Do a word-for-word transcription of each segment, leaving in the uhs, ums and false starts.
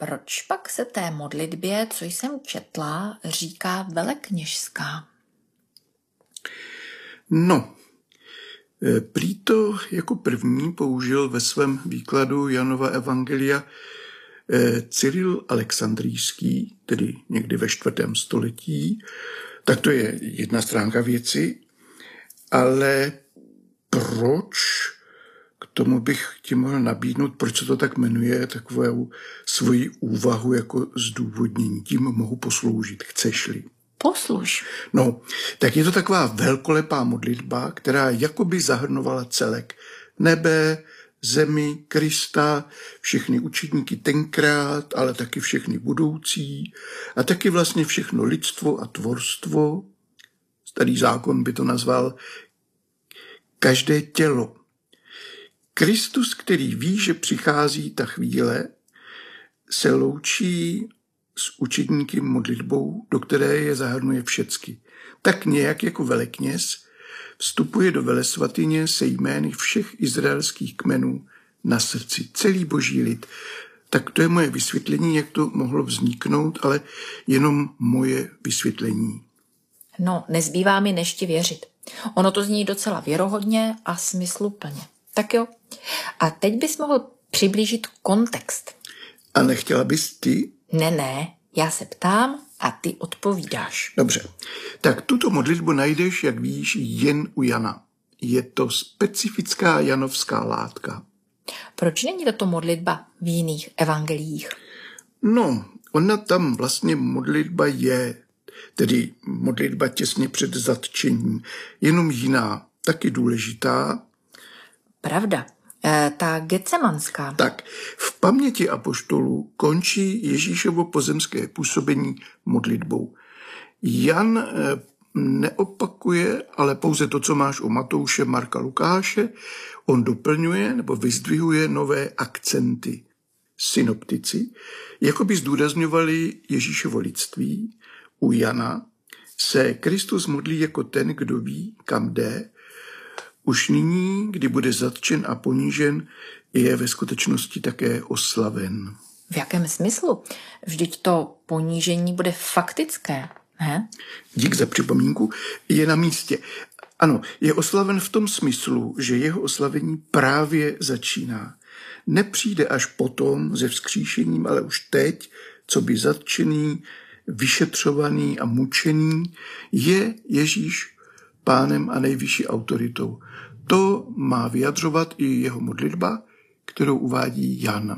proč pak se té modlitbě, co jsem četla, říká velekněžská? No, prý to jako první použil ve svém výkladu Janova evangelia Cyril Alexandrijský, tedy někdy ve čtvrtém století. Tak to je jedna stránka věci, ale proč, k tomu bych ti mohl nabídnout, proč se to tak jmenuje, takovou svoji úvahu jako zdůvodnění. Tím mohu posloužit, chceš-li. Posluž. No, tak je to taková velkolepá modlitba, která jakoby zahrnovala celek nebe, zemi, Krista, všechny učedníky tenkrát, ale taky všechny budoucí a taky vlastně všechno lidstvo a tvorstvo. Starý zákon by to nazval každé tělo. Kristus, který ví, že přichází ta chvíle, se loučí s učedníky modlitbou, do které je zahrnuje všecky. Tak nějak jako velekněz vstupuje do velesvatyně se jmény všech izraelských kmenů na srdci. Celý boží lid. Tak to je moje vysvětlení, jak to mohlo vzniknout, ale jenom moje vysvětlení. No, nezbývá mi než ti věřit. Ono to zní docela věrohodně a smysluplně. Tak jo. A teď bys mohl přiblížit kontext. A nechtěla bys ty? Ne, ne, já se ptám a ty odpovídáš. Dobře, tak tuto modlitbu najdeš, jak víš, jen u Jana. Je to specifická janovská látka. Proč není tato modlitba v jiných evangeliích? No, ona tam vlastně modlitba je, tedy modlitba těsně před zatčením, jenom jiná, taky důležitá. Pravda. E, ta Getsemanská. Tak, v paměti apoštolů končí Ježíšovo pozemské působení modlitbou. Jan e, neopakuje, ale pouze to, co máš u Matouše, Marka, Lukáše. On doplňuje nebo vyzdvihuje nové akcenty. Synoptici, jako by zdůrazňovali Ježíšovo lidství. U Jana se Kristus modlí jako ten, kdo ví, kam jde. Už nyní, kdy bude zatčen a ponížen, je ve skutečnosti také oslaven. V jakém smyslu? Vždyť to ponížení bude faktické, ne? Dík za připomínku, je na místě. Ano, je oslaven v tom smyslu, že jeho oslavení právě začíná. Nepřijde až potom se vzkříšením, ale už teď, co by zatčený, vyšetřovaný a mučený, je Ježíš pánem a nejvyšší autoritou. To má vyjadřovat i jeho modlitba, kterou uvádí Jan.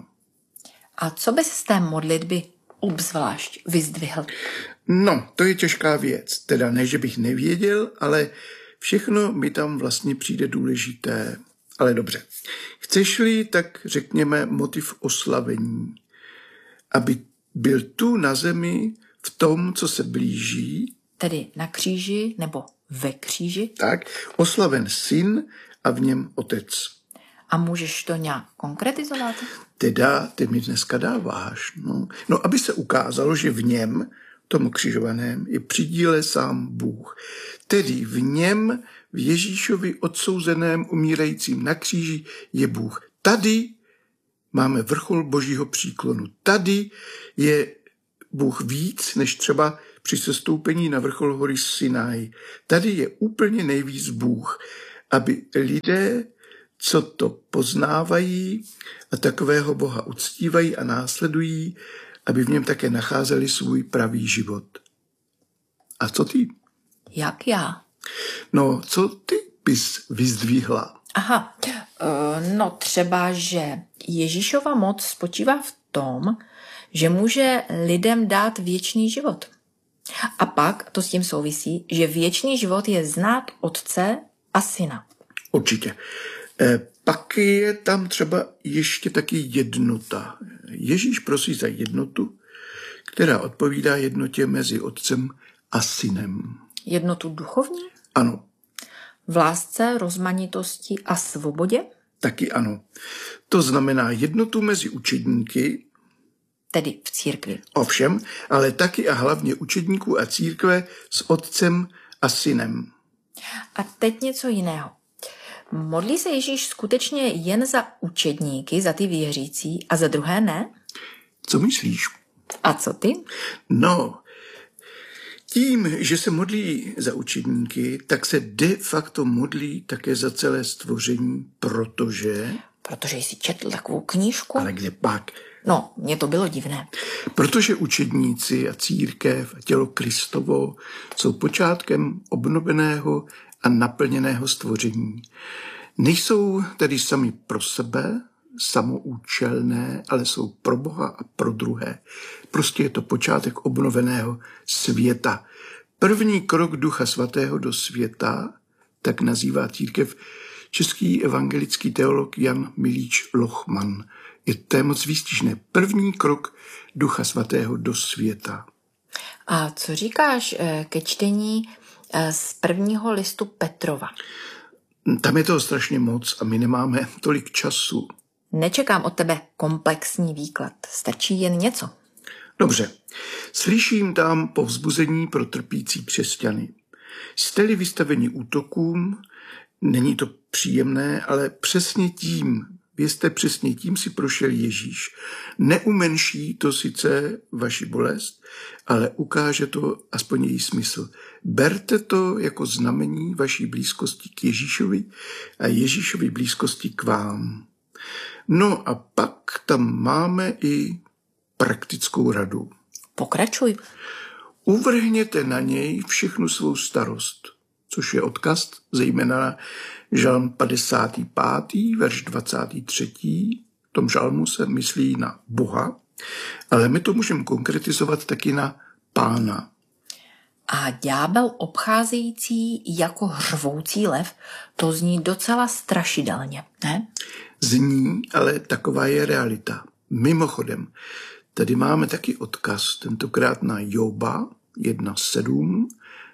A co bys z té modlitby obzvlášť vyzdvihl? No, to je těžká věc. Teda ne, že bych nevěděl, ale všechno mi tam vlastně přijde důležité. Ale dobře. Chceš-li, tak řekněme motiv oslavení. Aby byl tu na zemi v tom, co se blíží. Tedy na kříži nebo ve kříži. Tak, oslaven syn a v něm otec. A můžeš to nějak konkretizovat? Teda, ty mi dneska dáváš. No. no, aby se ukázalo, že v něm, tomu křižovaném, je při díle sám Bůh. Tedy v něm, v Ježíšovi odsouzeném, umírajícím na kříži, je Bůh. Tady máme vrchol božího příklonu. Tady je Bůh víc, než třeba při sestoupení na vrchol hory Sinaj. Tady je úplně nejvíc Bůh, aby lidé, co to poznávají a takového Boha uctívají a následují, aby v něm také nacházeli svůj pravý život. A co ty? Jak já? No, co ty bys vyzdvihla? Aha, no třeba, že Ježíšova moc spočívá v tom, že může lidem dát věčný život. A pak to s tím souvisí, že věčný život je znát Otce a Syna. Určitě. E, pak je tam třeba ještě taky jednota. Ježíš prosí za jednotu, která odpovídá jednotě mezi Otcem a Synem. Jednotu duchovní? Ano. V lásce, rozmanitosti a svobodě? Taky ano. To znamená jednotu mezi učedníky, tedy v církvi. Ovšem, ale taky a hlavně učedníků a církve s Otcem a Synem. A teď něco jiného. Modlí se Ježíš skutečně jen za učedníky, za ty věřící a za druhé ne? Co myslíš? A co ty? No, tím, že se modlí za učedníky, tak se de facto modlí také za celé stvoření, protože... Protože jsi četl takovou knížku. Ale kde pak? No, mně to bylo divné. Protože učedníci a církev a tělo Kristovo jsou počátkem obnoveného a naplněného stvoření. Nejsou tedy sami pro sebe, samoučelné, ale jsou pro Boha a pro druhé. Prostě je to počátek obnoveného světa. První krok Ducha Svatého do světa, tak nazývá církev český evangelický teolog Jan Milíč Lochman. Je to moc výstižné. První krok Ducha Svatého do světa. A co říkáš ke čtení z prvního listu Petrova? Tam je toho strašně moc a my nemáme tolik času. Nečekám od tebe komplexní výklad. Stačí jen něco. Dobře. Slyším tam povzbuzení pro trpící křesťany. Jste-li vystaveni útokům, není to příjemné, ale přesně tím, vězte přesně tím si prošel Ježíš. Neumenší to sice vaši bolest, ale ukáže to aspoň její smysl. Berte to jako znamení vaší blízkosti k Ježíšovi a Ježíšovi blízkosti k vám. No a pak tam máme i praktickou radu. Pokračuj. Uvrhněte na něj všechnu svou starost, což je odkaz zejména na žalm padesátý pátý, verš dvacátý třetí. V tom žalmu se myslí na Boha, ale my to můžeme konkretizovat taky na Pána. A ďábel obcházející jako hřvoucí lev, to zní docela strašidelně, ne? Zní, ale taková je realita. Mimochodem, tady máme taky odkaz, tentokrát na Joba jedna sedm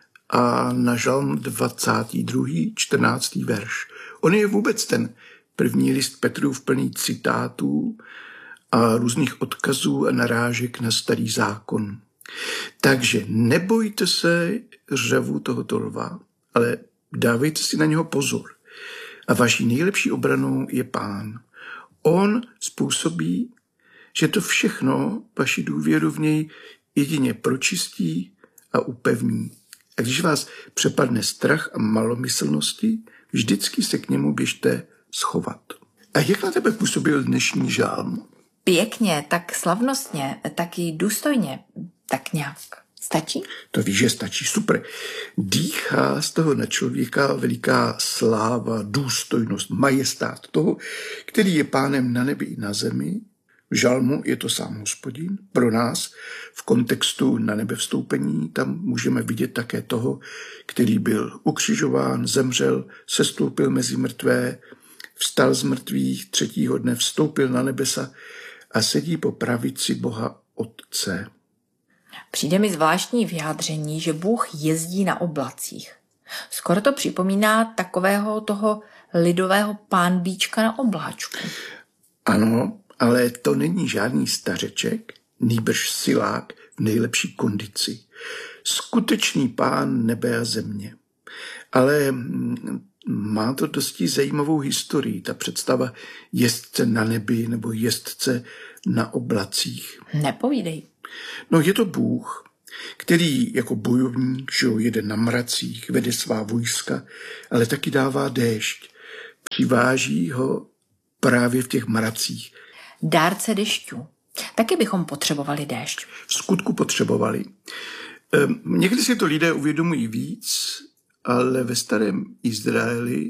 a na žalm dvacátý druhý čtrnáctý verš. On je vůbec ten první list Petrův plný citátů a různých odkazů a narážek na starý zákon. Takže nebojte se řevu tohoto lva, ale dávejte si na něho pozor. A vaší nejlepší obranou je Pán. On způsobí, že to všechno vaši důvěru v něj jedině pročistí a upevní. A když vás přepadne strach a malomyslnosti, vždycky se k němu běžte schovat. A jak na tebe působil dnešní žálm? Pěkně, tak slavnostně, taky důstojně, tak nějak. Stačí? To víš, že stačí, super. Dýchá z toho na člověka veliká sláva, důstojnost, majestát toho, který je pánem na nebi i na zemi. V žalmu je to sám Hospodin. Pro nás v kontextu na nebe vstoupení tam můžeme vidět také toho, který byl ukřižován, zemřel, sestoupil mezi mrtvé, vstal z mrtvých, třetího dne vstoupil na nebesa a sedí po pravici Boha Otce. Přijde mi zvláštní vyjádření, že Bůh jezdí na oblacích. Skoro to připomíná takového toho lidového pánbíčka na obláčku. Ano, ale to není žádný stařeček, nýbrž silák v nejlepší kondici. Skutečný pán nebe a země. Ale má to dosti zajímavou historii, ta představa jezdce na nebi nebo jezdce na oblacích. Nepovídej. No je to Bůh, který jako bojovník, že jo, jede na mracích, vede svá vojska, ale taky dává déšť. Přiváží ho právě v těch mracích. Dárce dešťů. Taky bychom potřebovali déšť. V skutku potřebovali. Ehm, někdy si to lidé uvědomují víc, ale ve starém Izraeli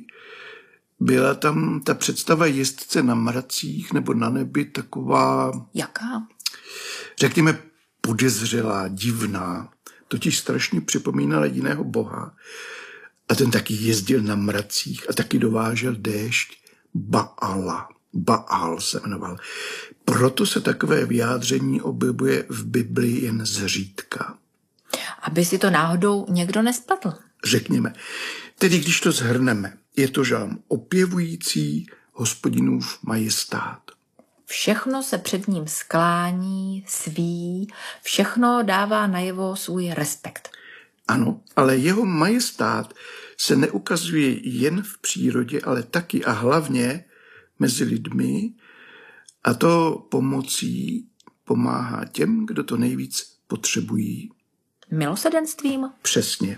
byla tam ta představa jezdce na mracích nebo na nebi taková... Jaká? Řekněme podezřelá, divná. Totiž strašně připomínala jiného boha. A ten taky jezdil na mracích a taky dovážel déšť Baala. Baal se jmenoval. Proto se takové vyjádření objevuje v Biblii jen zřídka. Aby si to náhodou někdo nespletl. Řekněme. Tedy když to shrneme, je to žálm opěvující Hospodinův majestát. Všechno se před ním sklání, sví, všechno dává najevo svůj respekt. Ano, ale jeho majestát se neukazuje jen v přírodě, ale taky a hlavně mezi lidmi, a to pomocí, pomáhá těm, kdo to nejvíc potřebují. Milosrdenstvím? Přesně.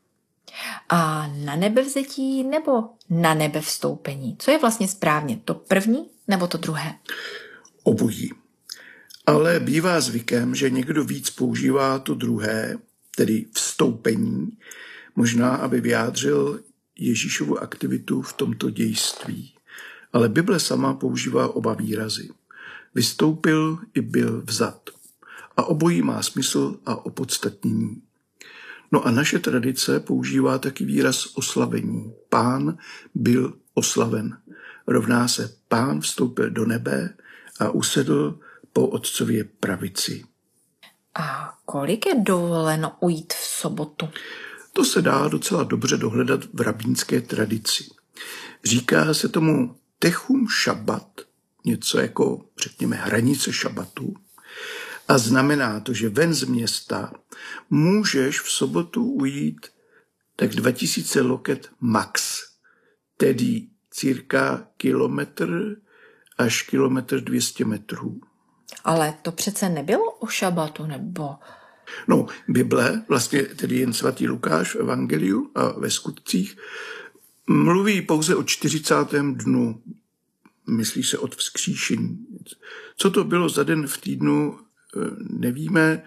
A na nebevzetí nebo na nebevstoupení? Co je vlastně správně? To první nebo to druhé? Obojí. Ale bývá zvykem, že někdo víc používá to druhé, tedy vstoupení, možná, aby vyjádřil Ježíšovu aktivitu v tomto dějství. Ale Bible sama používá oba výrazy. Vystoupil i byl vzat. A obojí má smysl a opodstatnění. No a naše tradice používá taky výraz oslavení. Pán byl oslaven. Rovná se Pán vstoupil do nebe a usedl po otcově pravici. A kolik je dovoleno ujít v sobotu? To se dá docela dobře dohledat v rabínské tradici. Říká se tomu techum šabat, něco jako, řekněme, hranice šabatu. A znamená to, že ven z města můžeš v sobotu ujít tak dva tisíce loket max, tedy cirka kilometr až kilometr dvě stě metrů. Ale to přece nebylo o šabatu, nebo? No, Bible, vlastně tedy jen svatý Lukáš v Evangeliu a ve skutcích, mluví pouze o čtyřicátém dnu, myslí se od vzkříšení. Co to bylo za den v týdnu, nevíme,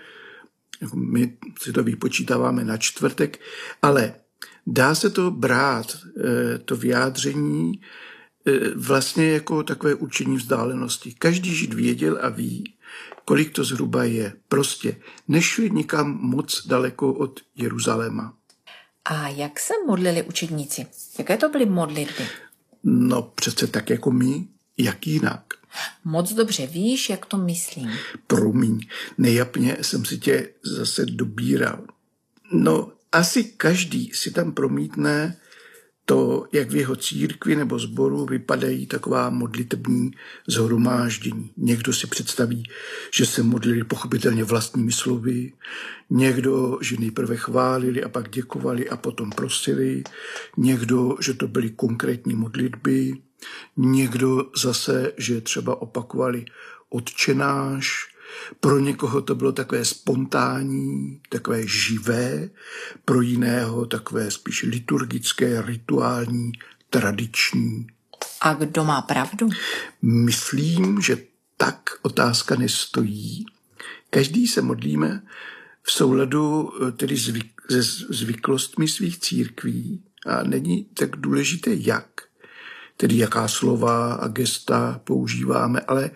my si to vypočítáváme na čtvrtek, ale dá se to brát, to vyjádření, vlastně jako takové učení vzdálenosti. Každý Žid věděl a ví, kolik to zhruba je. Prostě nešli nikam moc daleko od Jeruzaléma. A jak se modlili učedníci? Jaké to byly modlitby? No přece tak jako my, jak jinak. Moc dobře víš, jak to myslím. Promiň, nejapně jsem si tě zase dobíral. No asi každý si tam promítne to, jak v jeho církvi nebo sboru vypadají taková modlitební shromáždění. Někdo si představí, že se modlili pochopitelně vlastními slovy, někdo, že nejprve chválili a pak děkovali a potom prosili, někdo, že to byly konkrétní modlitby, někdo zase, že třeba opakovali Otče náš. Pro někoho to bylo takové spontánní, takové živé, pro jiného takové spíš liturgické, rituální, tradiční. A kdo má pravdu? Myslím, že tak otázka nestojí. Každý se modlíme v souladu tedy zvyk, se zvyklostmi svých církví a není tak důležité jak, tedy jaká slova a gesta používáme, ale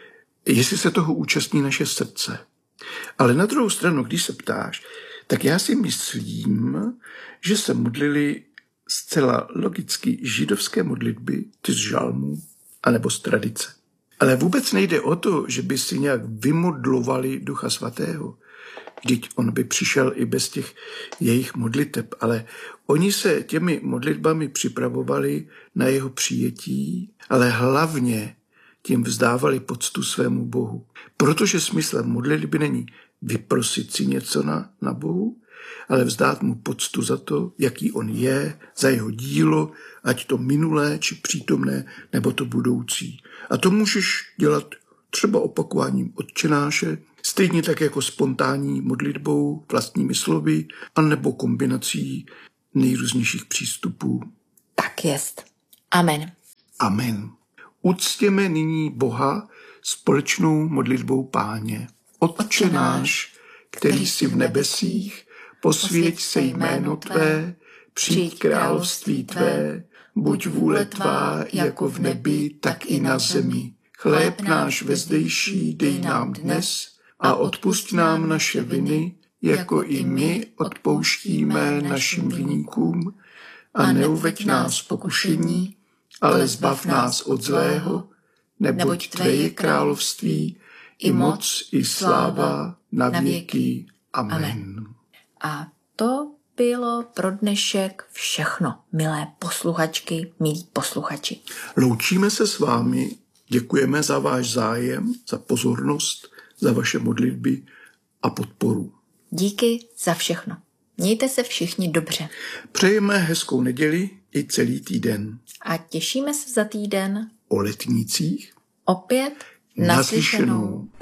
jestli se toho účastní naše srdce. Ale na druhou stranu, když se ptáš, tak já si myslím, že se modlili zcela logicky židovské modlitby, ty z žalmů, anebo z tradice. Ale vůbec nejde o to, že by si nějak vymodlovali Ducha Svatého. Vždyť on by přišel i bez těch jejich modliteb, ale oni se těmi modlitbami připravovali na jeho přijetí, ale hlavně tím vzdávali poctu svému Bohu. Protože smyslem modlitby není vyprosit si něco na, na Bohu, ale vzdát mu poctu za to, jaký on je, za jeho dílo, ať to minulé, či přítomné, nebo to budoucí. A to můžeš dělat třeba opakováním Otčenáše, stejně tak jako spontánní modlitbou, vlastními slovy, anebo kombinací nejrůznějších přístupů. Tak jest. Amen. Amen. Uctěme nyní Boha společnou modlitbou Páně. Otče náš, který jsi v nebesích, posvěť se jméno Tvé, přijď království Tvé, buď vůle Tvá jako v nebi, tak i na zemi. Chléb náš vezdejší dej nám dnes a odpusť nám naše viny, jako i my odpouštíme našim viníkům, a neuveď nás v pokušení, ale zbav nás od zlého, neboť Tvé je království, i moc, i sláva na věky. Amen. A to bylo pro dnešek všechno, milé posluchačky, milí posluchači. Loučíme se s vámi, děkujeme za váš zájem, za pozornost, za vaše modlitby a podporu. Díky za všechno. Mějte se všichni dobře. Přejeme hezkou neděli i celý týden. A těšíme se za týden O letnících opět naslyšenou.